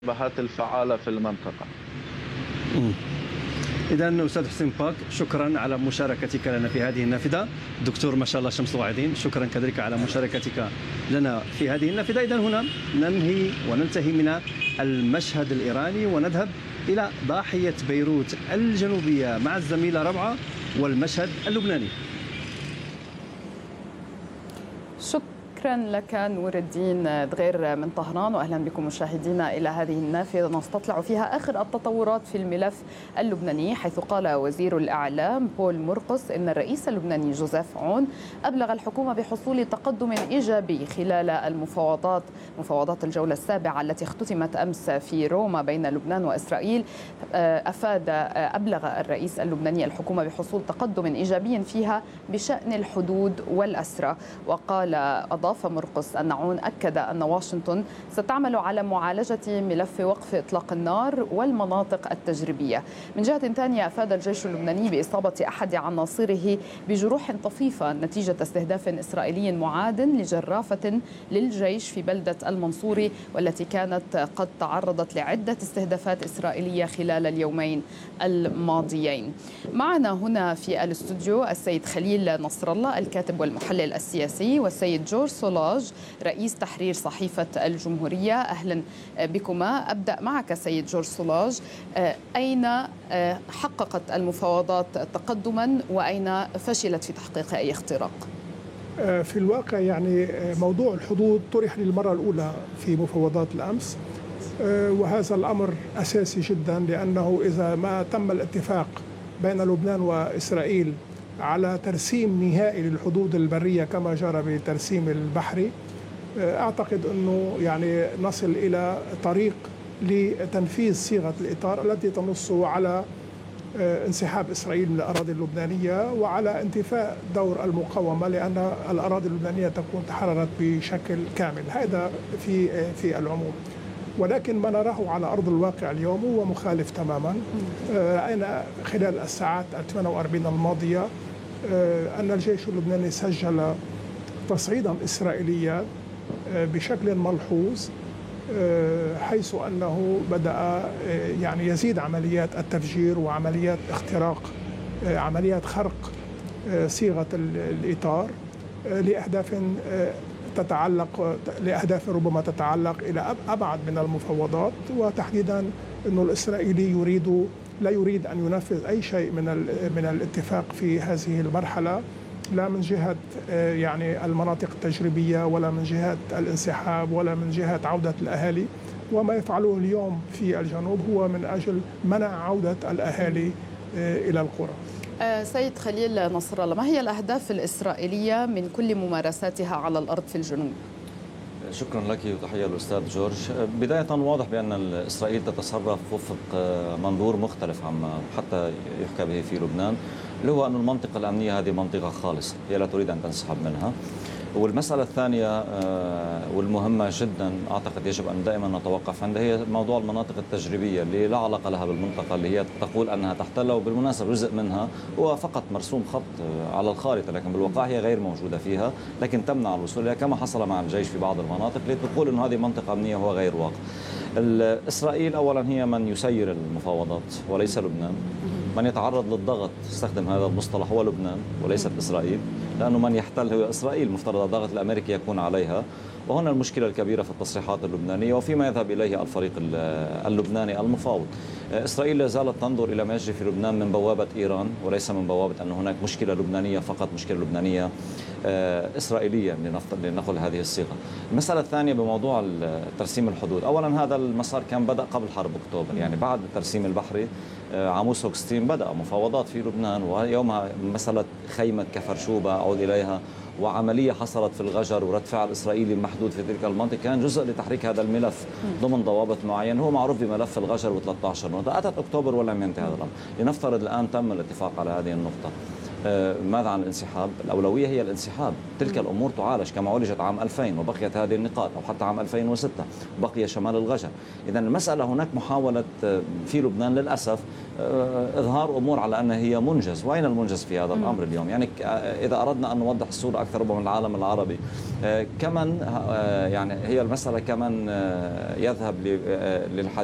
الجبهات الفعالة في المنطقة. إذا أستاذ حسين باك، شكرا على مشاركتك لنا في هذه النافذة. دكتور ما شاء الله شمس الوعيدين، شكرا كذلك على مشاركتك لنا في هذه النافذة. إذا هنا ننهي وننتهي من المشهد الإيراني ونذهب إلى ضاحية بيروت الجنوبية مع الزميلة ربعة والمشهد اللبناني. شكرا لك نور الدين دغير من طهران، واهلا بكم مشاهدينا الى هذه النافذه نستطلع فيها اخر التطورات في الملف اللبناني، حيث قال وزير الاعلام بول مرقس ان الرئيس اللبناني جوزيف عون ابلغ الحكومه بحصول تقدم ايجابي خلال مفاوضات الجوله السابعه التي اختتمت امس في روما بين لبنان واسرائيل. ابلغ الرئيس اللبناني الحكومه بحصول تقدم ايجابي فيها بشان الحدود والاسرى. وقال أضاف مرقس أن عون أكد أن واشنطن ستعمل على معالجة ملف وقف إطلاق النار والمناطق التجريبية. من جهة ثانية، أفاد الجيش اللبناني بإصابة أحد عناصره بجروح طفيفة نتيجة استهداف إسرائيلي معاد لجرافة للجيش في بلدة المنصوري، والتي كانت قد تعرضت لعدة استهدافات إسرائيلية خلال اليومين الماضيين. معنا هنا في الاستوديو السيد خليل نصر الله الكاتب والمحلل السياسي، والسيد جورج سولاج رئيس تحرير صحيفة الجمهورية. أهلا بكما. أبدأ معك سيد جورج سولاج، أين حققت المفاوضات تقدما وأين فشلت في تحقيق أي اختراق؟ في الواقع يعني موضوع الحدود طرح للمرة الأولى في مفاوضات الأمس، وهذا الأمر أساسي جدا، لأنه إذا ما تم الاتفاق بين لبنان وإسرائيل على ترسيم نهائي للحدود البرية كما جرى بالترسيم البحري، أعتقد أنه يعني نصل إلى طريق لتنفيذ صيغة الإطار التي تنص على انسحاب إسرائيل من الأراضي اللبنانية وعلى انتفاء دور المقاومة، لأن الأراضي اللبنانية تكون تحررت بشكل كامل. هذا في العموم، ولكن ما نراه على أرض الواقع اليوم هو مخالف تماما. رأينا خلال الساعات 48 الماضية أن الجيش اللبناني سجل تصعيدا إسرائيليا بشكل ملحوظ، حيث أنه بدأ يعني يزيد عمليات التفجير وعمليات اختراق، عمليات خرق صيغة الإطار لأهداف ربما تتعلق إلى أبعد من المفاوضات، وتحديدا أنه الإسرائيلي لا يريد أن ينفذ أي شيء من الاتفاق في هذه المرحلة، لا من جهة يعني المناطق التجريبية ولا من جهة الانسحاب ولا من جهة عودة الأهالي. وما يفعله اليوم في الجنوب هو من أجل منع عودة الأهالي إلى القرى. سيد خليل نصر الله، ما هي الأهداف الإسرائيلية من كل ممارساتها على الأرض في الجنوب؟ شكرا لك وتحية الأستاذ جورج. بداية واضح بأن إسرائيل تتصرف وفق منظور مختلف عما حتى يحكى به في لبنان، اللي هو أن المنطقة الأمنية هذه منطقة خالصة، هي لا تريد أن تنسحب منها. والمسألة الثانية والمهمة جدا أعتقد يجب أن دائما نتوقف عندها هي موضوع المناطق التجريبية اللي لا علاقة لها بالمنطقة، اللي هي تقول أنها تحتلها، وبالمناسبة جزء منها هو فقط مرسوم خط على الخارطة، لكن بالواقع هي غير موجودة فيها، لكن تمنع الوصول إليها كما حصل مع الجيش في بعض المناطق لتقول أن هذه منطقة أمنية وهو غير واقع. إسرائيل أولا هي من يسير المفاوضات وليس لبنان، من يتعرض للضغط، استخدم هذا المصطلح، هو لبنان وليست إسرائيل، لأنه من يحتل هو إسرائيل، مفترض الضغط الأمريكي يكون عليها. وهنا المشكلة الكبيرة في التصريحات اللبنانية وفيما يذهب إليه الفريق اللبناني المفاوض. إسرائيل لا زالت تنظر إلى ما يجري في لبنان من بوابة إيران وليس من بوابة أن هناك مشكلة لبنانية فقط، مشكلة لبنانية إسرائيلية لنقل هذه الصيغة. المسألة الثانية بموضوع ترسيم الحدود، أولا هذا المسار كان بدأ قبل حرب أكتوبر، يعني بعد الترسيم البحري عاموس هوكستين بدأ مفاوضات في لبنان، ويومها مسألة خيمة كفر شوبة أعود إليها وعملية حصلت في الغجر ورد فعل إسرائيلي محدود في تلك المنطقة كان جزء لتحريك هذا الملف ضمن ضوابط معينة، هو معروف بملف الغجر و13 نقطة. أتت أكتوبر ولم ينتهي هذا الأمر. لنفترض الآن تم الاتفاق على هذه النقطة، ماذا عن الانسحاب؟ الأولوية هي الانسحاب. تلك الأمور تعالج كما عالجت عام 2000 وبقيت هذه النقاط، أو حتى عام 2006 بقي شمال الغجر. إذا المسألة هناك محاولة في لبنان للأسف إظهار أمور على أنها هي منجز. وأين المنجز في هذا الأمر اليوم؟ يعني إذا أردنا أن نوضح الصورة أكثر ربما من العالم العربي، كمن يعني هي المسألة كمن يذهب للحديث